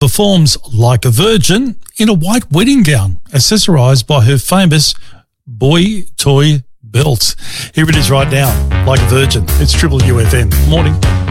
performs Like a Virgin in a white wedding gown, accessorised by her famous boy toy belt. Here it is right now, Like a Virgin. It's Triple UFM. Morning.